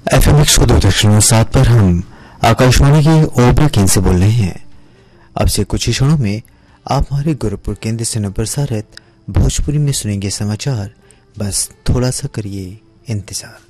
FM 102.7 पर हम आकाशवाणी के ओबरा केंद्र से बोल रहे हैं। अब से कुछ ही क्षणों में आप हमारे गोरखपुर केंद्र से प्रसारित भोजपुरी में सुनेंगे समाचार। बस थोड़ा सा करिए इंतजार।